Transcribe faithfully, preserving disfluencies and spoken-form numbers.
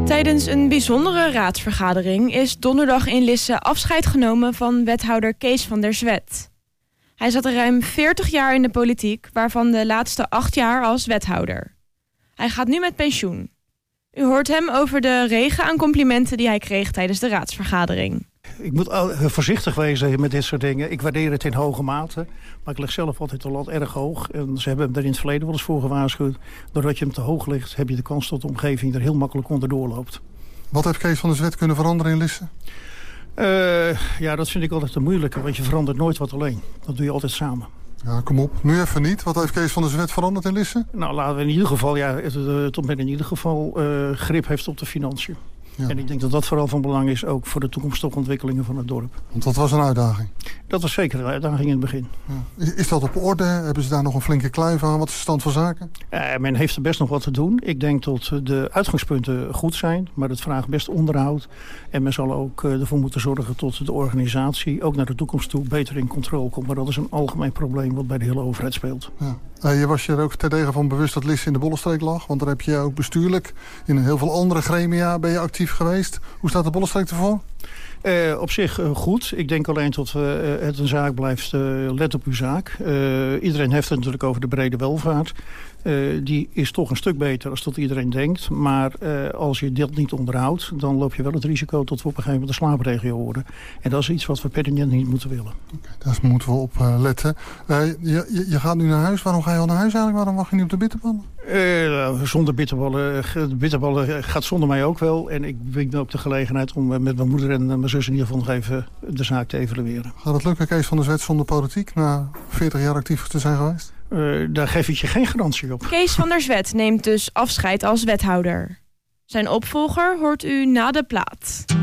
Tijdens een bijzondere raadsvergadering is donderdag in Lisse afscheid genomen van wethouder Kees van der Zwet. Hij zat ruim veertig jaar in de politiek, waarvan de laatste acht jaar als wethouder. Hij gaat nu met pensioen. U hoort hem over de regen aan complimenten die hij kreeg tijdens de raadsvergadering. Ik moet voorzichtig wezen met dit soort dingen. Ik waardeer het in hoge mate. Maar ik leg zelf altijd de lat erg hoog. En ze hebben hem er in het verleden wel eens voor gewaarschuwd. Doordat je hem te hoog ligt, heb je de kans dat de omgeving er heel makkelijk onder doorloopt. Wat heeft Kees van der Zwet kunnen veranderen in Lisse? Uh, ja, dat vind ik altijd te moeilijke. Want je verandert nooit wat alleen. Dat doe je altijd samen. Ja, kom op. Nu even niet. Wat heeft Kees van der Zwet veranderd in Lisse? Nou, laten we in ieder geval, ja, het, het men in ieder geval uh, grip heeft op de financiën. Ja. En ik denk dat dat vooral van belang is, ook voor de toekomstige ontwikkelingen van het dorp. Want dat was een uitdaging? Dat was zeker een uitdaging in het begin. Ja. Is, is dat op orde? Hebben ze daar nog een flinke kluif aan? Wat is de stand van zaken? Uh, men heeft er best nog wat te doen. Ik denk dat de uitgangspunten goed zijn, maar het vraagt best onderhoud. En men zal ook uh, ervoor moeten zorgen tot de organisatie, ook naar de toekomst toe, beter in controle komt. Maar dat is een algemeen probleem wat bij de hele overheid speelt. Ja. Uh, je was je er ook terdege van bewust dat Lisse in de Bollenstreek lag. Want daar heb je ook bestuurlijk in heel veel andere gremia ben je actief geweest. Hoe staat de Bollenstreek ervoor? Uh, op zich uh, goed. Ik denk alleen dat uh, het een zaak blijft. Uh, let op uw zaak. Uh, iedereen heeft het natuurlijk over de brede welvaart. Uh, die is toch een stuk beter als dat iedereen denkt. Maar uh, als je dat niet onderhoudt, dan loop je wel het risico tot we op een gegeven moment een slaapregio worden. En dat is iets wat we pertinent niet moeten willen. Okay, daar moeten we op uh, letten. Uh, je, je gaat nu naar huis. Waarom ga je al naar huis eigenlijk? Waarom wacht je niet op de bitterballen? Uh, zonder bitterballen. De bitterballen gaat zonder mij ook wel. En ik wink ook de gelegenheid om met mijn moeder en mijn zus in ieder geval nog even de zaak te evalueren. Gaat het lukken, Kees van der Zwet, zonder politiek na veertig jaar actief te zijn geweest? Uh, daar geef ik je geen garantie op. Kees van der Zwet neemt dus afscheid als wethouder. Zijn opvolger hoort u na de plaat.